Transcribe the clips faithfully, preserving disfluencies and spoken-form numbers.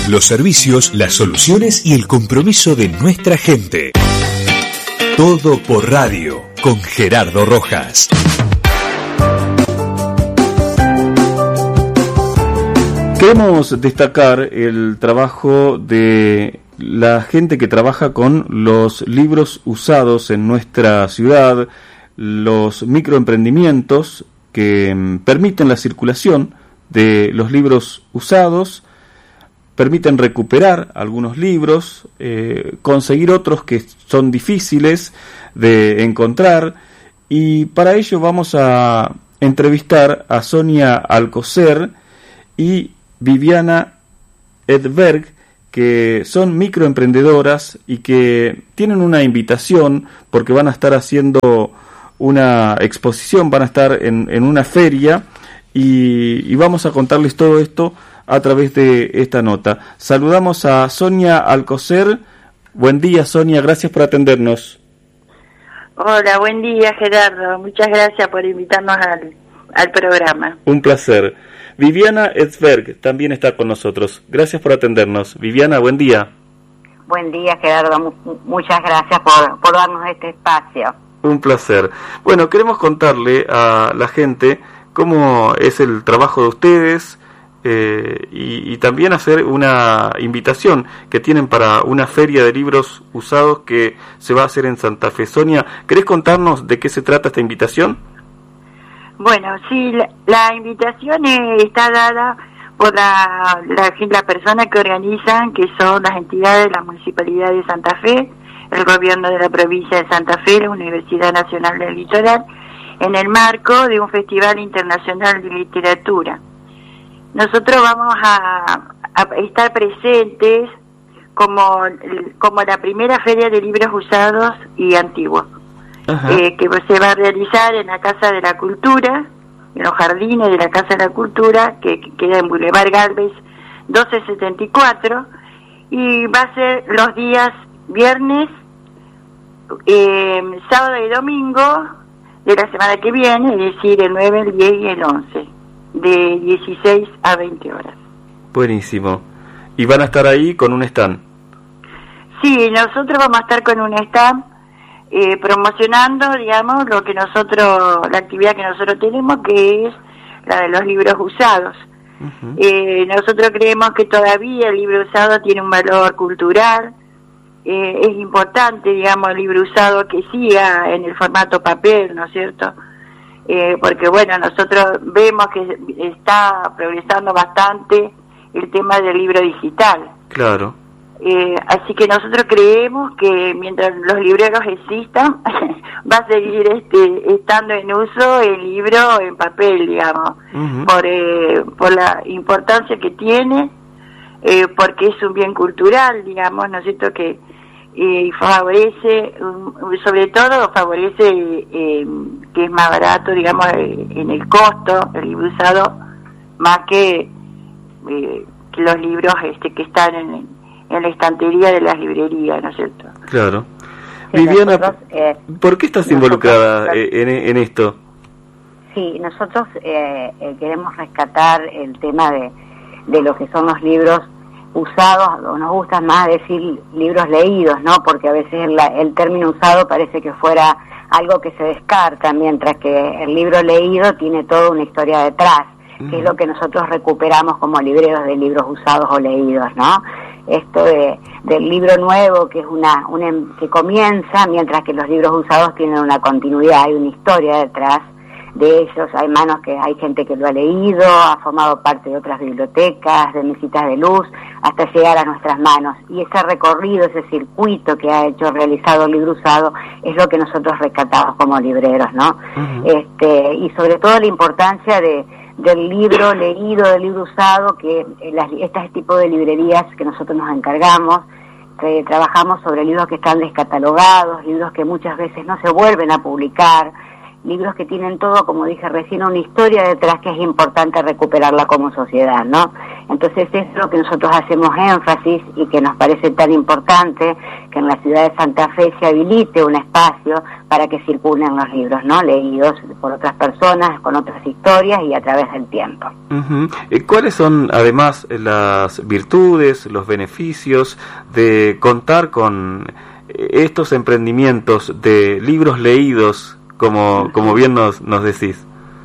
los servicios, las soluciones y el compromiso de nuestra gente. Todo por radio, con Gerardo Rojas. Queremos destacar el trabajo de la gente que trabaja con los libros usados en nuestra ciudad, los microemprendimientos que permiten la circulación de los libros usados, permiten recuperar algunos libros, eh, conseguir otros que son difíciles de encontrar, y para ello vamos a entrevistar a Sonia Alcocer y Viviana Edberg, que son microemprendedoras y que tienen una invitación porque van a estar haciendo una exposición, van a estar en, en una feria y, y vamos a contarles todo esto a través de esta nota. Saludamos a Sonia Alcocer. Buen día, Sonia, gracias por atendernos. Hola, buen día, Gerardo. Muchas gracias por invitarnos al, al programa. Un placer. Viviana Edberg también está con nosotros. Gracias por atendernos. Viviana, buen día. Buen día, Gerardo. Mu- muchas gracias por, por darnos este espacio. Un placer. Bueno, queremos contarle a la gente cómo es el trabajo de ustedes eh, y, y también hacer una invitación que tienen para una feria de libros usados que se va a hacer en Santa Fe. Sonia, ¿querés contarnos de qué se trata esta invitación? Bueno, sí, la, la invitación eh, está dada por la, la, la persona que organizan, que son las entidades de la Municipalidad de Santa Fe, el Gobierno de la Provincia de Santa Fe, la Universidad Nacional del Litoral, en el marco de un Festival Internacional de Literatura. Nosotros vamos a, a estar presentes como, como la primera feria de libros usados y antiguos. Eh, que se va a realizar en la Casa de la Cultura, en los jardines de la Casa de la Cultura, que, que queda en Boulevard Galvez doce setenta y cuatro, y va a ser los días viernes, eh, sábado y domingo de la semana que viene, es decir, el nueve, el diez y el once, de dieciséis a veinte horas. Buenísimo. ¿Y van a estar ahí con un stand? Sí, nosotros vamos a estar con un stand Eh, promocionando, digamos, lo que nosotros, la actividad que nosotros tenemos, que es la de los libros usados. Uh-huh. Eh, nosotros creemos que todavía el libro usado tiene un valor cultural, eh, es importante, digamos, el libro usado que siga en el formato papel, ¿no es cierto? Eh, porque, bueno, nosotros vemos que está progresando bastante el tema del libro digital. Claro. Eh, así que nosotros creemos que mientras los libreros existan va a seguir este estando en uso el libro en papel, digamos, uh-huh. por eh, por la importancia que tiene, eh, porque es un bien cultural, digamos, ¿no es cierto? Que eh, favorece, um, sobre todo favorece eh, que es más barato, digamos, eh, en el costo el libro usado, más que, eh, que los libros este que están en en la estantería de las librerías, ¿no es cierto? Claro. Sí, Viviana, nosotros, eh, ¿por qué estás involucrada en, en esto? Sí, nosotros eh, eh, queremos rescatar el tema de, de lo que son los libros usados, o nos gusta más decir libros leídos, ¿no? Porque a veces la, el término usado parece que fuera algo que se descarta, mientras que el libro leído tiene toda una historia detrás, uh-huh. que es lo que nosotros recuperamos como libreros de libros usados o leídos, ¿no? Esto de, del libro nuevo, que es una, una que comienza, mientras que los libros usados tienen una continuidad, hay una historia detrás de ellos, hay manos que hay gente que lo ha leído, ha formado parte de otras bibliotecas, de mesitas de luz, hasta llegar a nuestras manos, y ese recorrido, ese circuito que ha hecho realizado el libro usado es lo que nosotros rescatamos como libreros, ¿no? Uh-huh. Este, y sobre todo la importancia de del libro leído, del libro usado, que las, este tipo de librerías que nosotros nos encargamos, que trabajamos sobre libros que están descatalogados, libros que muchas veces no se vuelven a publicar, libros que tienen todo, como dije recién, una historia detrás que es importante recuperarla como sociedad, ¿no? Entonces es lo que nosotros hacemos énfasis y que nos parece tan importante que en la ciudad de Santa Fe se habilite un espacio para que circulen los libros, ¿no? Leídos por otras personas, con otras historias y a través del tiempo. Uh-huh. ¿Cuáles son además las virtudes, los beneficios de contar con estos emprendimientos de libros leídos, como, como bien nos, nos decís?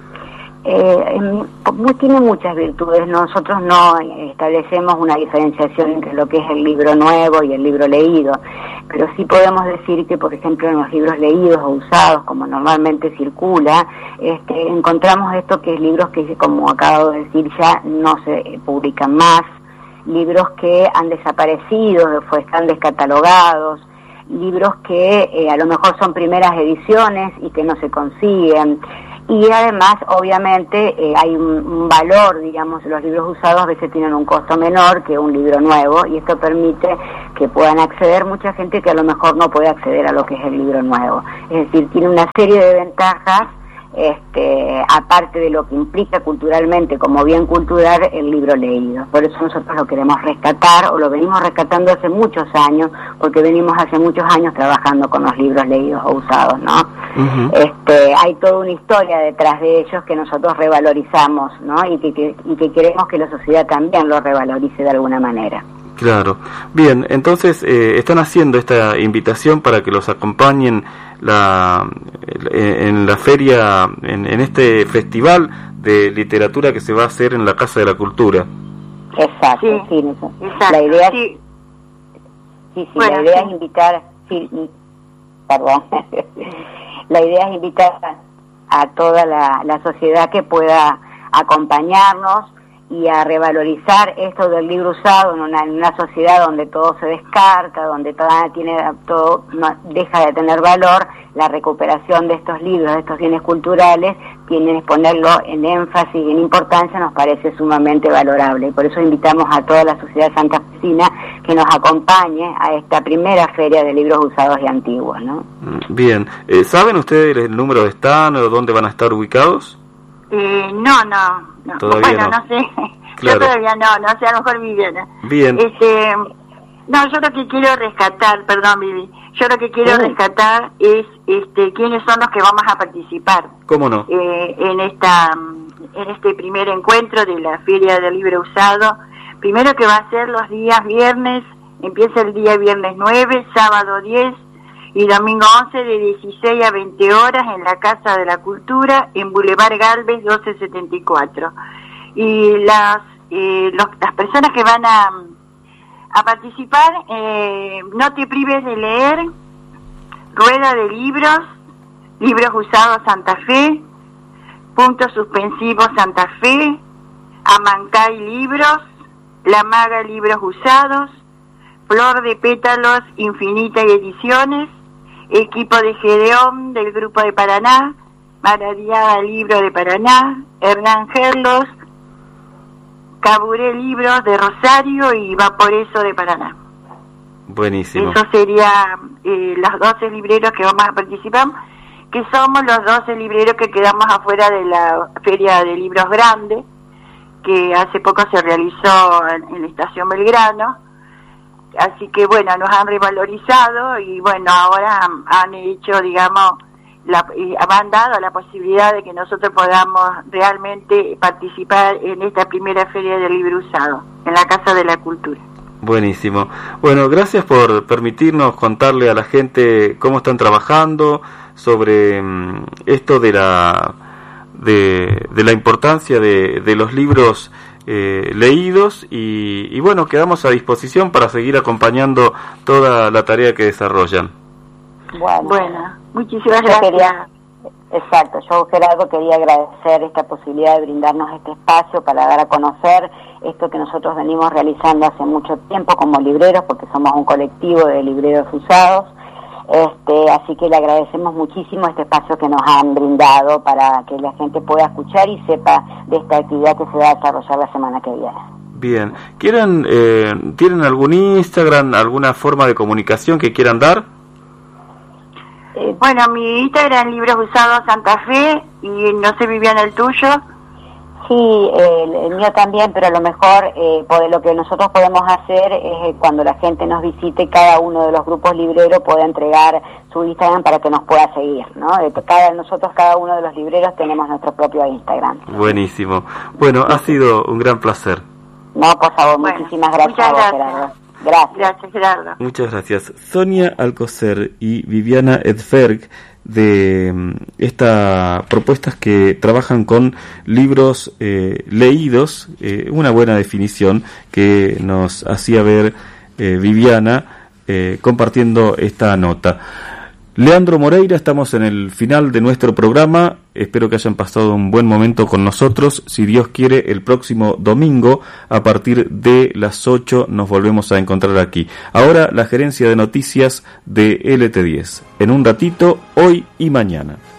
Eh, tiene muchas virtudes. Nosotros no establecemos una diferenciación entre lo que es el libro nuevo y el libro leído, pero sí podemos decir que, por ejemplo, en los libros leídos o usados, como normalmente circula, este, encontramos esto que es libros que, como acabo de decir, ya no se publican más, libros que han desaparecido, fue, están descatalogados, libros que eh, a lo mejor son primeras ediciones y que no se consiguen. Y además, obviamente, eh, hay un, un valor, digamos, los libros usados a veces tienen un costo menor que un libro nuevo, y esto permite que puedan acceder mucha gente que a lo mejor no puede acceder a lo que es el libro nuevo. Es decir, tiene una serie de ventajas, este, aparte de lo que implica culturalmente como bien cultural el libro leído. Por eso nosotros lo queremos rescatar, o lo venimos rescatando hace muchos años, porque venimos hace muchos años trabajando con los libros leídos o usados, ¿no? Uh-huh. Este, hay toda una historia detrás de ellos que nosotros revalorizamos, ¿no? Y que, que, y que queremos que la sociedad también lo revalorice de alguna manera. Claro. Bien, entonces eh, están haciendo esta invitación para que los acompañen la, en la feria, en, en este festival de literatura que se va a hacer en la Casa de la Cultura. Exacto, sí, sí, exacto. La idea, sí, sí, sí bueno, la idea sí. es invitar, sí, perdón, la idea es invitar a, a toda la, la sociedad que pueda acompañarnos y a revalorizar esto del libro usado en una, en una sociedad donde todo se descarta, donde todo, tiene, todo no, deja de tener valor. La recuperación de estos libros, de estos bienes culturales, tienen que ponerlo en énfasis y en importancia, nos parece sumamente valorable. Y por eso invitamos a toda la sociedad santafesina que nos acompañe a esta primera feria de libros usados y antiguos, ¿no? Bien. Eh, ¿Saben ustedes el número de stand o dónde van a estar ubicados? Eh, no, no, no. Todavía bueno, no. no sé. Claro. Yo todavía no, no sé, a lo mejor Viviana. Bien. Este, no, yo lo que quiero rescatar, perdón, Vivi, yo lo que quiero uh. rescatar es, este, quiénes son los que vamos a participar. ¿Cómo no? Eh, en esta, en este primer encuentro de la Feria del Libro Usado. Primero, que va a ser los días viernes, empieza el día viernes nueve, sábado diez y domingo once, de dieciséis a veinte horas en la Casa de la Cultura, en Boulevard Galvez doce setenta y cuatro. Y las eh, los, las personas que van a, a participar, eh, no te prives de leer, Rueda de Libros, Libros Usados Santa Fe, Puntos Suspensivos Santa Fe, Amancay Libros, La Maga Libros Usados, Flor de Pétalos Infinita y Ediciones, Equipo de Gedeón del Grupo de Paraná, Maradiaga Libro de Paraná, Hernán Gerlos, Caburé Libros de Rosario y Vaporeso de Paraná. Buenísimo. Eso sería eh, los doce libreros que vamos a participar, que somos los doce libreros que quedamos afuera de la Feria de Libros Grande, que hace poco se realizó en, en la Estación Belgrano. Así que bueno, nos han revalorizado y bueno, ahora han, han hecho, digamos, la, eh, han dado la posibilidad de que nosotros podamos realmente participar en esta primera Feria del Libro Usado, en la Casa de la Cultura. Buenísimo. Bueno, gracias por permitirnos contarle a la gente cómo están trabajando sobre um, esto de la de, de la importancia de, de los libros eh, leídos y, y bueno, quedamos a disposición para seguir acompañando toda la tarea que desarrollan. Bueno, bueno muchísimas gracias. Quería, exacto, yo Gerardo quería agradecer esta posibilidad de brindarnos este espacio para dar a conocer esto que nosotros venimos realizando hace mucho tiempo como libreros, porque somos un colectivo de libreros usados. Este, así que le agradecemos muchísimo este espacio que nos han brindado para que la gente pueda escuchar y sepa de esta actividad que se va a desarrollar la semana que viene. Bien, ¿quieren, eh, ¿tienen algún Instagram, alguna forma de comunicación que quieran dar? Eh, bueno, mi Instagram es Libros Usados Santa Fe, y no sé, Viviana, el tuyo. Sí, el, el mío también, pero a lo mejor eh, por lo que nosotros podemos hacer es cuando la gente nos visite, cada uno de los grupos libreros puede entregar su Instagram para que nos pueda seguir, ¿no? Cada, nosotros, cada uno de los libreros tenemos nuestro propio Instagram. Buenísimo. Bueno, ha sido un gran placer. No, por favor, bueno, muchísimas gracias a vos, Gerardo. Gracias. Gracias, Gerardo. Muchas gracias. Sonia Alcocer y Viviana Edberg, de estas propuestas que trabajan con libros eh, leídos, eh, una buena definición que nos hacía ver eh, Viviana eh, compartiendo esta nota. Leandro Moreira, estamos en el final de nuestro programa. Espero que hayan pasado un buen momento con nosotros. Si Dios quiere, el próximo domingo a partir de las ocho nos volvemos a encontrar aquí. Ahora la gerencia de noticias de L T diez. En un ratito, hoy y mañana.